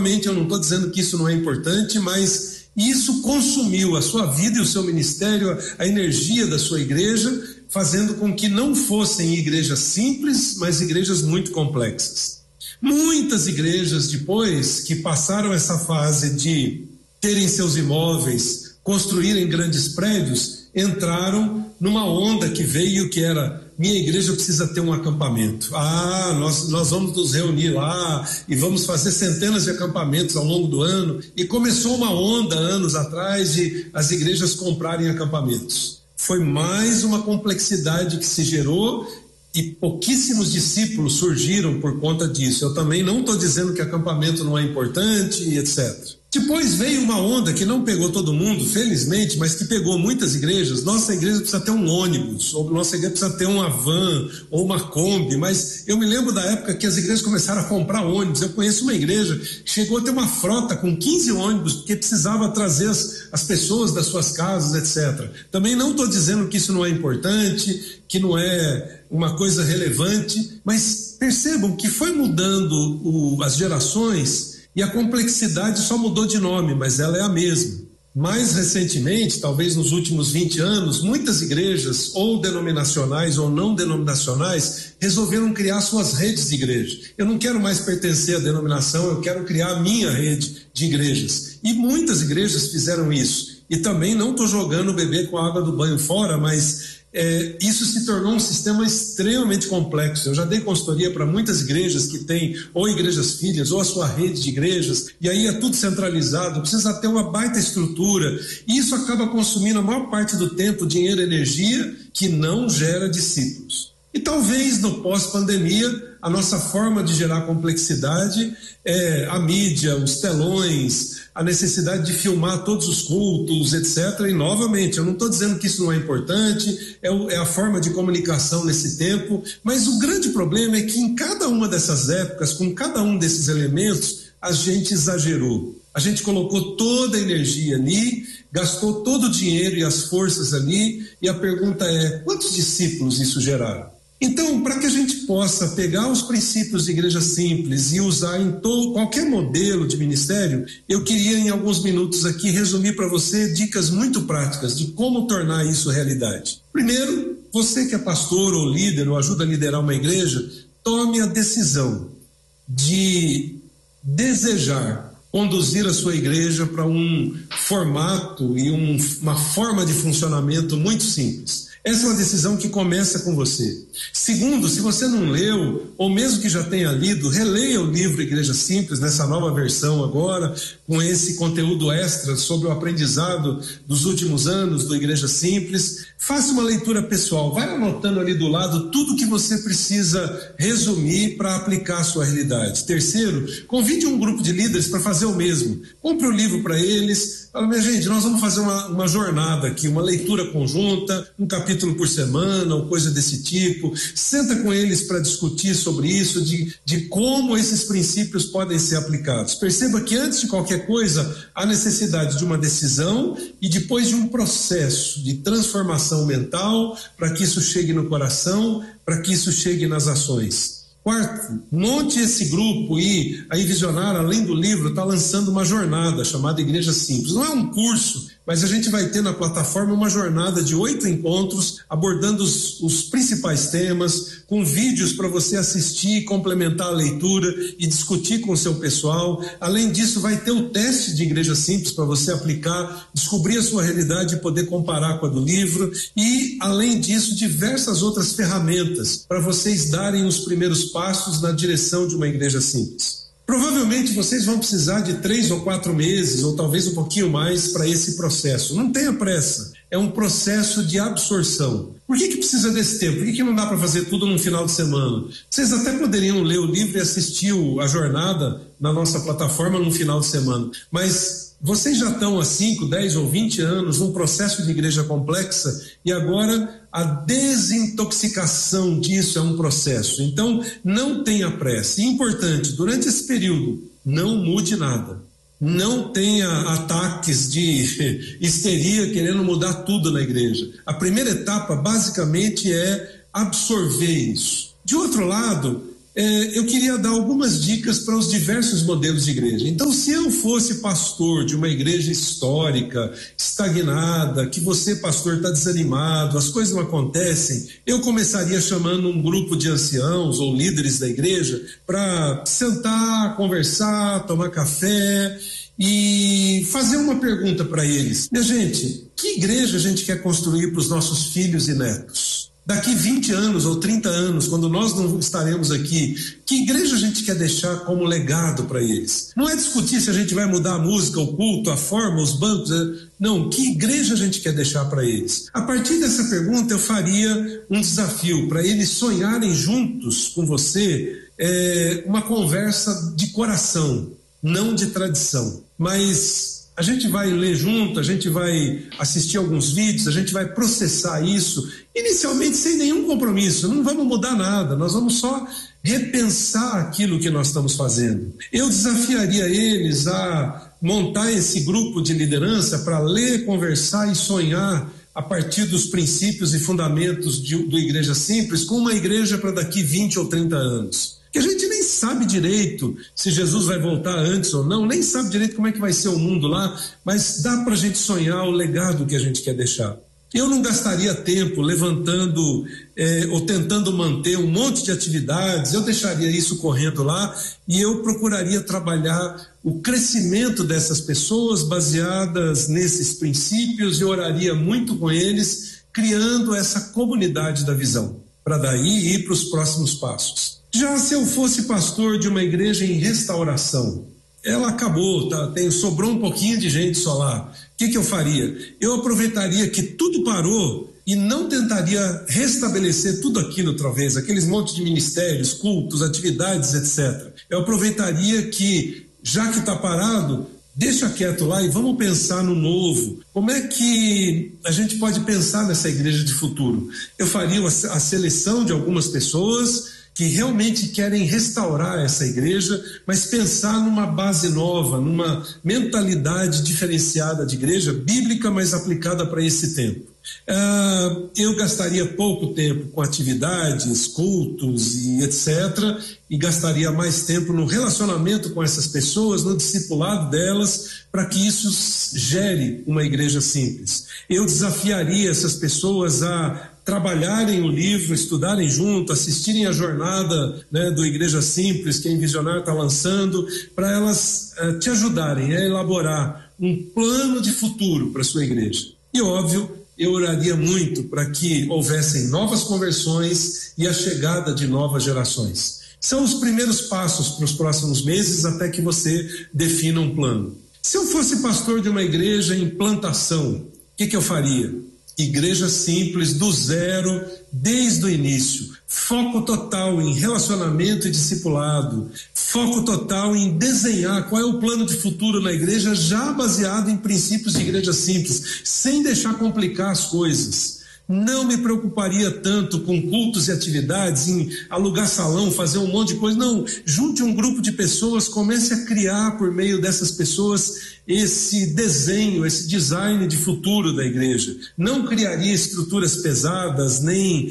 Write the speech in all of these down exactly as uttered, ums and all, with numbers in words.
Novamente, eu não estou dizendo que isso não é importante, mas isso consumiu a sua vida e o seu ministério, a energia da sua igreja, fazendo com que não fossem igrejas simples, mas igrejas muito complexas. Muitas igrejas, depois que passaram essa fase de terem seus imóveis, construírem grandes prédios, entraram numa onda que veio, que era: minha igreja precisa ter um acampamento. Ah, nós, nós vamos nos reunir lá e vamos fazer centenas de acampamentos ao longo do ano. E começou uma onda anos atrás de as igrejas comprarem acampamentos. Foi mais uma complexidade que se gerou e pouquíssimos discípulos surgiram por conta disso. Eu também não estou dizendo que acampamento não é importante e etcétera. Depois veio uma onda que não pegou todo mundo, felizmente, mas que pegou muitas igrejas. Nossa igreja precisa ter um ônibus, ou nossa igreja precisa ter uma van, ou uma Kombi, mas eu me lembro da época que as igrejas começaram a comprar ônibus. Eu conheço uma igreja que chegou a ter uma frota com quinze ônibus, porque precisava trazer as, as pessoas das suas casas, etcétera. Também não estou dizendo que isso não é importante, que não é uma coisa relevante, mas percebam que foi mudando o, as gerações. E a complexidade só mudou de nome, mas ela é a mesma. Mais recentemente, talvez nos últimos vinte anos, muitas igrejas, ou denominacionais ou não denominacionais, resolveram criar suas redes de igreja. Eu não quero mais pertencer à denominação, eu quero criar a minha rede de igrejas. E muitas igrejas fizeram isso. E também não estou jogando o bebê com a água do banho fora, mas... É, isso se tornou um sistema extremamente complexo. Eu já dei consultoria para muitas igrejas que têm ou igrejas filhas ou a sua rede de igrejas, e aí é tudo centralizado, precisa ter uma baita estrutura, e isso acaba consumindo a maior parte do tempo, dinheiro e energia, que não gera discípulos. E talvez no pós-pandemia a nossa forma de gerar complexidade é a mídia, os telões, a necessidade de filmar todos os cultos, etcétera. E novamente, eu não estou dizendo que isso não é importante, é, o, é a forma de comunicação nesse tempo, mas o grande problema é que em cada uma dessas épocas, com cada um desses elementos, a gente exagerou. A gente colocou toda a energia ali, gastou todo o dinheiro e as forças ali, e a pergunta é: quantos discípulos isso geraram? Então, para que a gente possa pegar os princípios de igreja simples e usar em todo, qualquer modelo de ministério, eu queria em alguns minutos aqui resumir para você dicas muito práticas de como tornar isso realidade. Primeiro, você que é pastor ou líder ou ajuda a liderar uma igreja, tome a decisão de desejar conduzir a sua igreja para um formato e um, uma forma de funcionamento muito simples. Essa é uma decisão que começa com você. Segundo, se você não leu, ou mesmo que já tenha lido, releia o livro Igreja Simples, nessa nova versão agora, com esse conteúdo extra sobre o aprendizado dos últimos anos do Igreja Simples. Faça uma leitura pessoal, vai anotando ali do lado tudo que você precisa resumir para aplicar a sua realidade. Terceiro, convide um grupo de líderes para fazer o mesmo. Compre o livro para eles. Fala: minha gente, nós vamos fazer uma, uma jornada aqui, uma leitura conjunta, um capítulo por semana, ou coisa desse tipo. Senta com eles para discutir sobre isso, de, de como esses princípios podem ser aplicados. Perceba que antes de qualquer coisa, há necessidade de uma decisão e depois de um processo de transformação mental para que isso chegue no coração, para que isso chegue nas ações. Quarto, monte esse grupo e a Visionar, além do livro, está lançando uma jornada chamada Igreja Simples. Não é um curso, mas a gente vai ter na plataforma uma jornada de oito encontros abordando os, os principais temas, com vídeos para você assistir, complementar a leitura e discutir com o seu pessoal. Além disso, vai ter o teste de Igreja Simples para você aplicar, descobrir a sua realidade e poder comparar com a do livro. E, além disso, diversas outras ferramentas para vocês darem os primeiros passos na direção de uma igreja simples. Provavelmente vocês vão precisar de três ou quatro meses, ou talvez um pouquinho mais, para esse processo. Não tenha pressa, é um processo de absorção. Por que que precisa desse tempo? Por que que não dá para fazer tudo num final de semana? Vocês até poderiam ler o livro e assistir a jornada na nossa plataforma num final de semana, mas vocês já estão há cinco, dez ou vinte anos num processo de igreja complexa e agora a desintoxicação disso é um processo. Então, não tenha pressa. E importante, durante esse período, não mude nada. Não tenha ataques de histeria querendo mudar tudo na igreja. A primeira etapa, basicamente, é absorver isso. De outro lado, é, eu queria dar algumas dicas para os diversos modelos de igreja. Então, se eu fosse pastor de uma igreja histórica, estagnada, que você, pastor, está desanimado, as coisas não acontecem, eu começaria chamando um grupo de anciãos ou líderes da igreja para sentar, conversar, tomar café e fazer uma pergunta para eles. Minha gente, que igreja a gente quer construir para os nossos filhos e netos? Daqui vinte anos ou trinta anos, quando nós não estaremos aqui, que igreja a gente quer deixar como legado para eles? Não é discutir se a gente vai mudar a música, o culto, a forma, os bancos. Não, que igreja a gente quer deixar para eles? A partir dessa pergunta, eu faria um desafio para eles sonharem juntos com você é, uma conversa de coração, não de tradição. Mas a gente vai ler junto, a gente vai assistir alguns vídeos, a gente vai processar isso, inicialmente sem nenhum compromisso, não vamos mudar nada, nós vamos só repensar aquilo que nós estamos fazendo. Eu desafiaria eles a montar esse grupo de liderança para ler, conversar e sonhar a partir dos princípios e fundamentos de, do Igreja Simples, com uma igreja para daqui vinte ou trinta anos. Que a gente nem sabe direito se Jesus vai voltar antes ou não, nem sabe direito como é que vai ser o mundo lá, mas dá para a gente sonhar o legado que a gente quer deixar. Eu não gastaria tempo levantando eh, ou tentando manter um monte de atividades, eu deixaria isso correndo lá e eu procuraria trabalhar o crescimento dessas pessoas baseadas nesses princípios e oraria muito com eles, criando essa comunidade da visão, para daí ir para os próximos passos. Já se eu fosse pastor de uma igreja em restauração, ela acabou, tá? Tem, sobrou um pouquinho de gente só lá. O que, que eu faria? Eu aproveitaria que tudo parou e não tentaria restabelecer tudo aquilo outra vez, aqueles montes de ministérios, cultos, atividades, etcétera. Eu aproveitaria que, já que está parado, deixa quieto lá e vamos pensar no novo. Como é que a gente pode pensar nessa igreja de futuro? Eu faria a seleção de algumas pessoas que realmente querem restaurar essa igreja, mas pensar numa base nova, numa mentalidade diferenciada de igreja bíblica, mas aplicada para esse tempo. Uh, eu gastaria pouco tempo com atividades, cultos e etcétera, e gastaria mais tempo no relacionamento com essas pessoas, no discipulado delas, para que isso gere uma igreja simples. Eu desafiaria essas pessoas a trabalharem o livro, estudarem junto, assistirem a jornada, né, do Igreja Simples, que a Envisionar está lançando, para elas uh, te ajudarem a elaborar um plano de futuro para a sua igreja. E óbvio, eu oraria muito para que houvessem novas conversões e a chegada de novas gerações. São os primeiros passos para os próximos meses até que você defina um plano. Se eu fosse pastor de uma igreja em plantação, o que, que eu faria? Igreja simples, do zero, desde o início. Foco total em relacionamento e discipulado. Foco total em desenhar qual é o plano de futuro na igreja, já baseado em princípios de igreja simples, sem deixar complicar as coisas. Não me preocuparia tanto com cultos e atividades, em alugar salão, fazer um monte de coisa. Não, junte um grupo de pessoas, comece a criar por meio dessas pessoas esse desenho, esse design de futuro da igreja. Não criaria estruturas pesadas, nem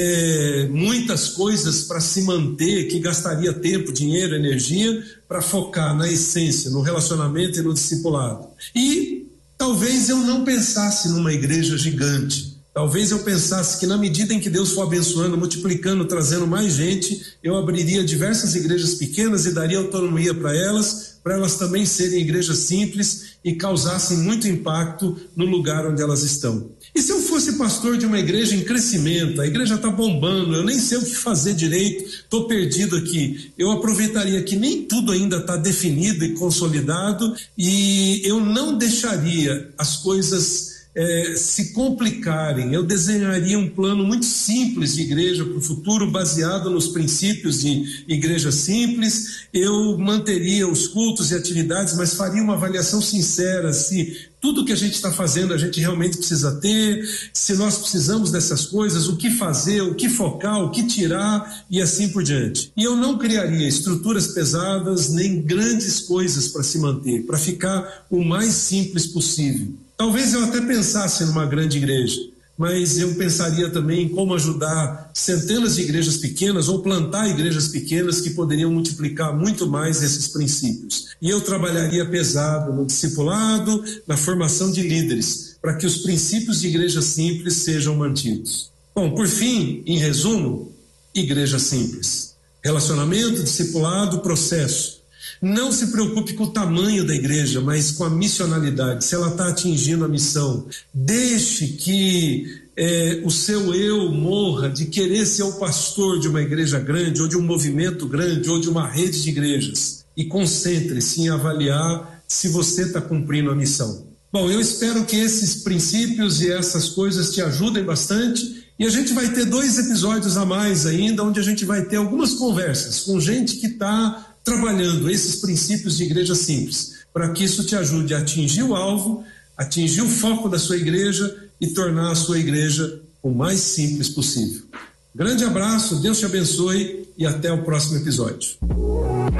é, muitas coisas para se manter, que gastaria tempo, dinheiro, energia, para focar na essência, no relacionamento e no discipulado. E talvez eu não pensasse numa igreja gigante. Talvez eu pensasse que na medida em que Deus for abençoando, multiplicando, trazendo mais gente, eu abriria diversas igrejas pequenas e daria autonomia para elas, para elas também serem igrejas simples e causassem muito impacto no lugar onde elas estão. E se eu fosse pastor de uma igreja em crescimento, a igreja está bombando, eu nem sei o que fazer direito, estou perdido aqui, eu aproveitaria que nem tudo ainda está definido e consolidado e eu não deixaria as coisas É, se complicarem. Eu desenharia um plano muito simples de igreja para o futuro, baseado nos princípios de igreja simples. Eu manteria os cultos e atividades, mas faria uma avaliação sincera se tudo que a gente está fazendo a gente realmente precisa ter, se nós precisamos dessas coisas, o que fazer, o que focar, o que tirar e assim por diante. E eu não criaria estruturas pesadas nem grandes coisas para se manter, para ficar o mais simples possível. Talvez eu até pensasse numa grande igreja, mas eu pensaria também em como ajudar centenas de igrejas pequenas ou plantar igrejas pequenas que poderiam multiplicar muito mais esses princípios. E eu trabalharia pesado no discipulado, na formação de líderes, para que os princípios de igreja simples sejam mantidos. Bom, por fim, em resumo, igreja simples. Relacionamento, discipulado, processo. Não se preocupe com o tamanho da igreja, mas com a missionalidade, se ela está atingindo a missão. Deixe que é, o seu eu morra de querer ser o pastor de uma igreja grande, ou de um movimento grande, ou de uma rede de igrejas. E concentre-se em avaliar se você está cumprindo a missão. Bom, eu espero que esses princípios e essas coisas te ajudem bastante. E a gente vai ter dois episódios a mais ainda, onde a gente vai ter algumas conversas com gente que está trabalhando esses princípios de igreja simples, para que isso te ajude a atingir o alvo, atingir o foco da sua igreja e tornar a sua igreja o mais simples possível. Grande abraço, Deus te abençoe e até o próximo episódio.